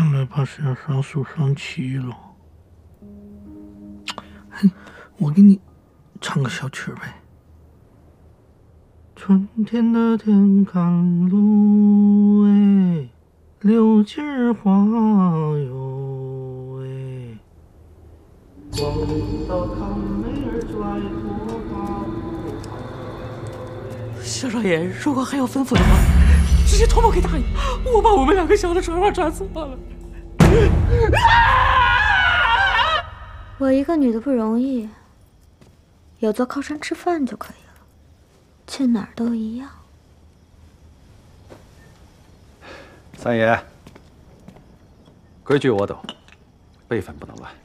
看来怕是要上树上棋了。我给你唱个小曲儿呗。春天的天干露哎，柳叶花哟哎，光到康美儿拽头发。 小少爷，如果还有吩咐的话，直接托梦给大爷，我把我们两个小的船上转错了。 我一个女的不容易，有座靠山吃饭就可以了，去哪儿都一样。 三爷，规矩我懂，辈分不能乱。